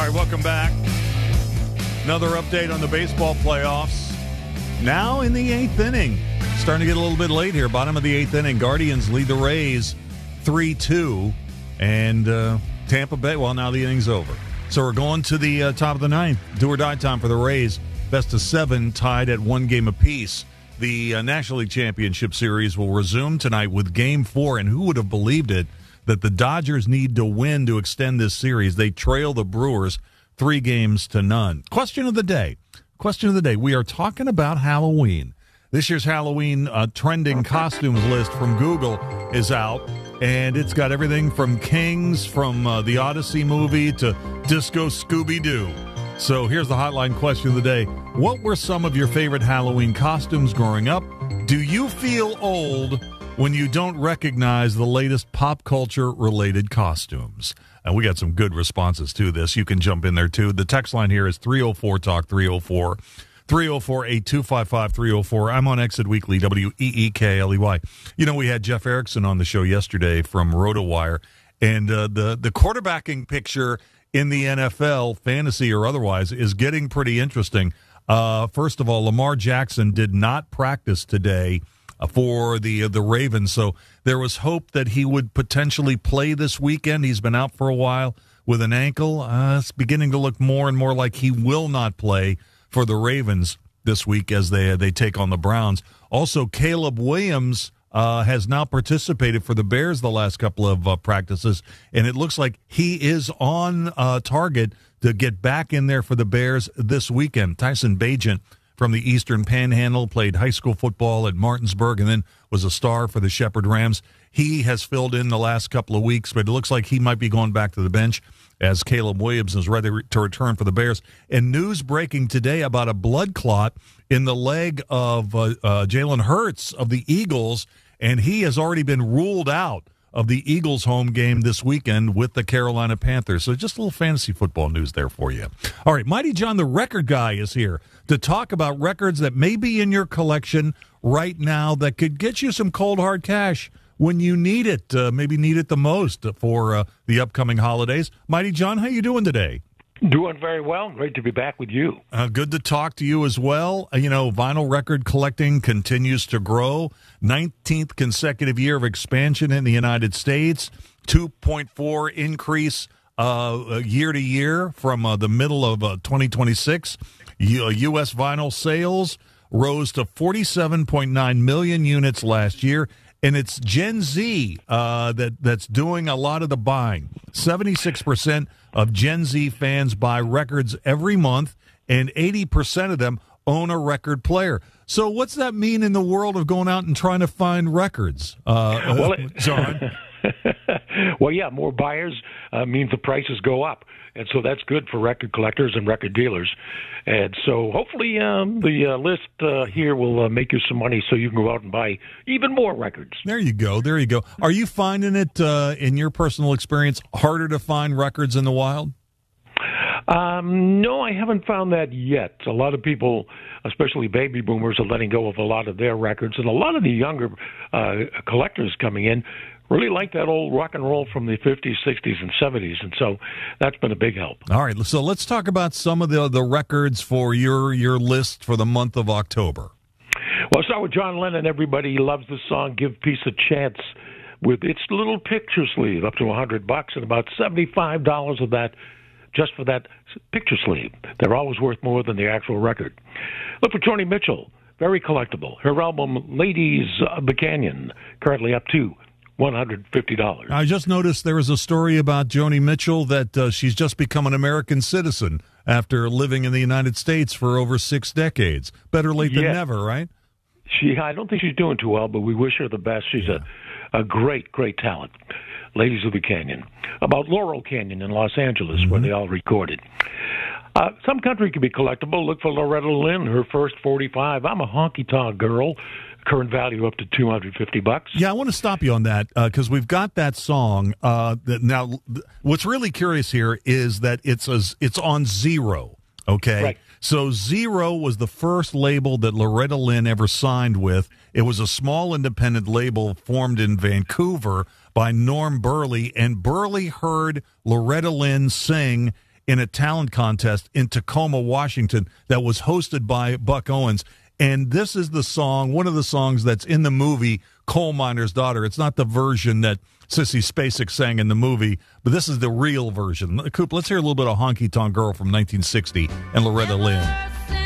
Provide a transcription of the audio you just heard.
All right, welcome back. Another update on the baseball playoffs. Now in the eighth inning. Starting to get a little bit late here. Bottom of the eighth inning. Guardians lead the Rays 3-2. And Tampa Bay, well, now the inning's over. So we're going to the top of the ninth. Do or die time for the Rays. Best of seven, tied at one game apiece. The National League Championship Series will resume tonight with Game 4. And who would have believed it that the Dodgers need to win to extend this series? They trail the Brewers 3-0. Question of the day. We are talking about Halloween. This year's Halloween trending costumes list from Google is out, and it's got everything from Kings, from the Odyssey movie, to Disco Scooby-Doo. So here's the hotline question of the day. What were some of your favorite Halloween costumes growing up? Do you feel old when you don't recognize the latest pop culture-related costumes? And we got some good responses to this. You can jump in there, too. The text line here is 304-TALK, 304-825-5304. I'm on Exit Weekly, WEEKLEY. You know, we had Jeff Erickson on the show yesterday from RotoWire, and the quarterbacking picture in the NFL, fantasy or otherwise, is getting pretty interesting. First of all, Lamar Jackson did not practice today for the Ravens, so there was hope that he would potentially play this weekend. He's been out for a while with an ankle. It's beginning to look more and more like he will not play for the Ravens this week as they take on the Browns. Also, Caleb Williams has now participated for the Bears the last couple of practices, and it looks like he is on target to get back in there for the Bears this weekend. Tyson Bagent from the Eastern Panhandle, played high school football at Martinsburg, and then was a star for the Shepherd Rams. He has filled in the last couple of weeks, but it looks like he might be going back to the bench as Caleb Williams is ready to return for the Bears. And news breaking today about a blood clot in the leg of Jalen Hurts of the Eagles, and he has already been ruled out of the Eagles home game this weekend with the Carolina Panthers. So just a little fantasy football news there for you. All right, Mighty John, the record guy, is here to talk about records that may be in your collection right now that could get you some cold, hard cash when you need it, maybe need it the most for the upcoming holidays. Mighty John, how you doing today? Doing very well. Great to be back with you. Good to talk to you as well. You know, vinyl record collecting continues to grow. 19th consecutive year of expansion in the United States. 2.4 increase year to year from the middle of 2026. U.S. vinyl sales rose to 47.9 million units last year. And it's Gen Z that's doing a lot of the buying. 76% of Gen Z fans buy records every month, and 80% of them own a record player. So what's that mean in the world of going out and trying to find records, John? Well, yeah, more buyers means the prices go up. And so that's good for record collectors and record dealers. And so hopefully the list here will make you some money so you can go out and buy even more records. There you go. Are you finding it, in your personal experience, harder to find records in the wild? No, I haven't found that yet. A lot of people, especially baby boomers, are letting go of a lot of their records. And a lot of the younger collectors coming in really like that old rock and roll from the 50s, 60s, and 70s, and so that's been a big help. All right, so let's talk about some of the records for your list for the month of October. Well, I'll start with John Lennon. Everybody loves the song "Give Peace a Chance" with its little picture sleeve, up to $100, and about $75 of that just for that picture sleeve. They're always worth more than the actual record. Look for Joni Mitchell, very collectible. Her album "Ladies of the Canyon," currently up to $150. I just noticed there was a story about Joni Mitchell that she's just become an American citizen after living in the United States for over 6 decades. Better late than never, right? I don't think she's doing too well, but we wish her the best. She's a great, great talent. Ladies of the Canyon. About Laurel Canyon in Los Angeles, where they all recorded. Some country can be collectible. Look for Loretta Lynn, her first 45. I'm a honky-tonk girl. Current value up to $250. Yeah, I want to stop you on that because we've got that song. Now, what's really curious here is that it's on Zero. Okay, right. So Zero was the first label that Loretta Lynn ever signed with. It was a small independent label formed in Vancouver by Norm Burley, and Burley heard Loretta Lynn sing in a talent contest in Tacoma, Washington, that was hosted by Buck Owens. And this is the song, one of the songs that's in the movie Coal Miner's Daughter. It's not the version that Sissy Spacek sang in the movie, but this is the real version. Coop, let's hear a little bit of Honky Tonk Girl from 1960 and Loretta Lynn.